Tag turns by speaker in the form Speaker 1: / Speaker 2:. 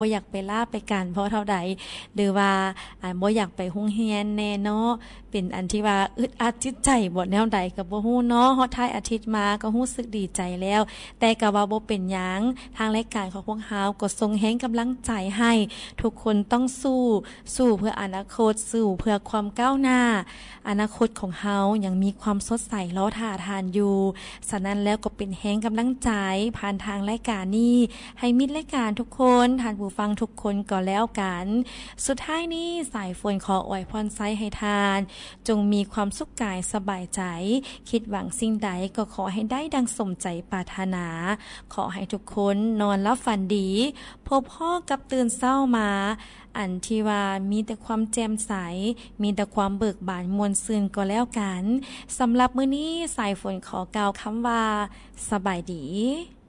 Speaker 1: บ่อยากไปลาไปกันเพราะเท่าใดหรือว่าบ่อยากไปโรงเรียนแน่เนาะเป็นอันที่ว่าอึดอัดจิตใจบ่แนวใดก็บ่ฮู้เนาะฮอดท้ายอาทิตย์มาก็รู้สึกดีใจแล้ว แต่ก็ว่าบ่เป็นหยังทางรายการของพวกเฮาก็ส่งแรงกำลังใจให้ทุกคนต้องสู้เพื่ออนาคตสู้เพื่อความก้าวหน้าอนาคตของเฮายังมีความสดใสรอท่าทานอยู่ฉะนั้นแล้วก็เป็นแรงกำลังใจผ่านทางรายการนี้ให้มิตรรายการทุกคนท่านผู้ฟังทุกคนก็แล้วกันสุดท้ายนี้สายฝนขออวยพรไซให้ทานจงมีความสุขกายสบายใจคิดหวังสิ่งใดก็ขอให้ได้ดังสมใจปรารถนาขอให้ทุกคนนอนรับฝันดีพบพ่อกับตื่นเศร้ามาอันที่ว่ามีแต่ความแจ่มใสมีแต่ความเบิกบานมวลซื่นก็แล้วกันสำหรับมื้อนี้สายฝนขอกล่าวคำว่าสบายดี